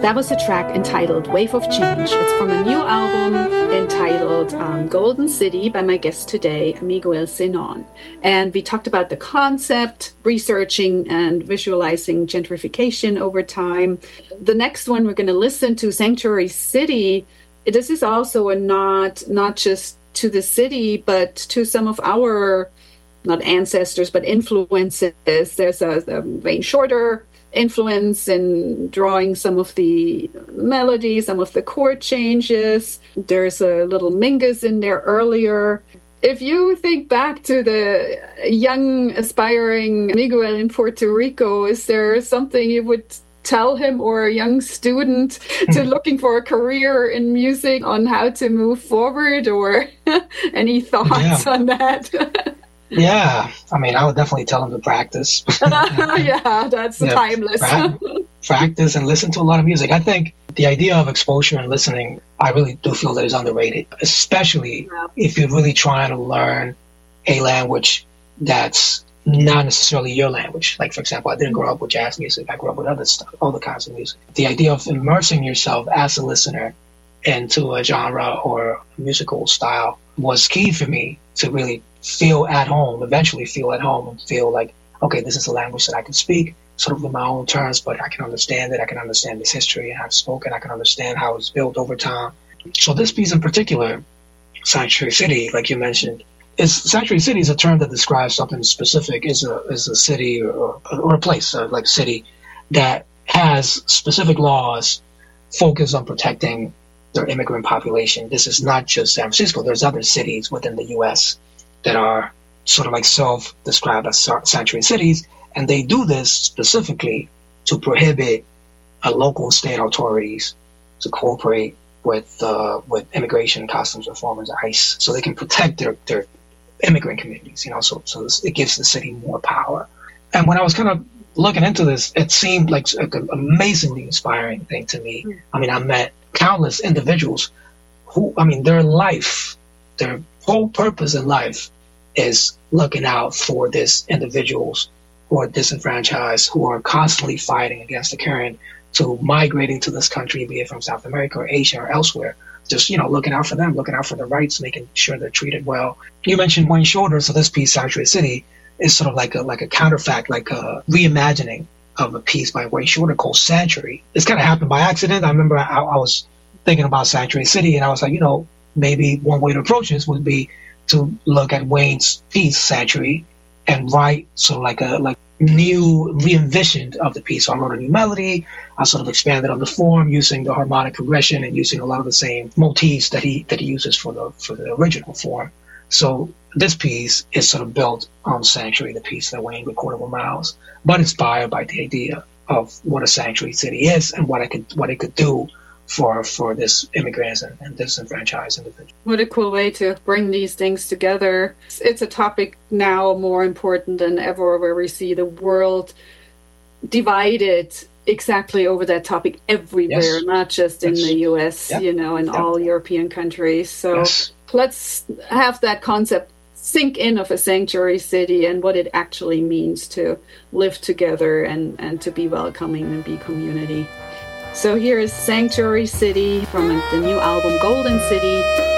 That was a track entitled Wave of Change. It's from a new album entitled Golden City by my guest today, Miguel Zenon. And we talked about the concept, researching and visualizing gentrification over time. The next one we're going to listen to, Sanctuary City. This is also a nod, not just to the city, but to some of our, not ancestors, but influences. There's a Wayne Shorter influence in drawing some of the melodies, some of the chord changes. There's a little Mingus in there earlier. If you think back to the young, aspiring Miguel in Puerto Rico, is there something you would tell him, or a young student to looking for a career in music, on how to move forward, or any thoughts on that? Yeah, I mean, I would definitely tell them to practice. Yeah, that's timeless. Practice and listen to a lot of music. I think the idea of exposure and listening, I really do feel that is underrated, especially if you're really trying to learn a language that's not necessarily your language. Like, for example, I didn't grow up with jazz music. I grew up with other stuff, other kinds of music. The idea of immersing yourself as a listener into a genre or a musical style was key for me to really feel at home, eventually feel at home and feel like, okay, this is a language that I can speak sort of in my own terms, but I can understand it. I can understand its history and how it's spoken. I can understand how it's built over time. So this piece in particular, Sanctuary City, like you mentioned, Sanctuary City is a term that describes something specific, is a city or a place, like a city that has specific laws focused on protecting their immigrant population. This is not just San Francisco. There's other cities within the U.S. that are sort of like self-described as sanctuary cities, and they do this specifically to prohibit local and state authorities to cooperate with immigration and customs reformers, ICE, so they can protect their immigrant communities. So it gives the city more power. And when I was kind of looking into this, it seemed like an amazingly inspiring thing to me. I mean, I met countless individuals who, their life, their whole purpose in life is looking out for these individuals who are disenfranchised, who are constantly fighting against the current to migrating to this country, be it from South America or Asia or elsewhere. Just, looking out for them, looking out for their rights, making sure they're treated well. You mentioned Wayne Shorter, so this piece, Sanctuary City, is sort of like a counterfact, like a reimagining of a piece by Wayne Shorter called Sanctuary. This kind of happened by accident. I remember I was thinking about Sanctuary City, and I was like, maybe one way to approach this would be to look at Wayne's piece, Sanctuary, and write sort of like a new re-envisioned of the piece. So I wrote a new melody. I sort of expanded on the form using the harmonic progression and using a lot of the same motifs that he uses for the original form. So this piece is sort of built on Sanctuary, the piece that Wayne recorded with Miles, but inspired by the idea of what a sanctuary city is and what it could do for this immigrants and disenfranchised individuals. What a cool way to bring these things together. It's a topic now more important than ever, where we see the world divided exactly over that topic everywhere, not just in the US, in all European countries. So let's have that concept sink in of a sanctuary city and what it actually means to live together and to be welcoming and be community. So here is Sanctuary City from the new album Golden City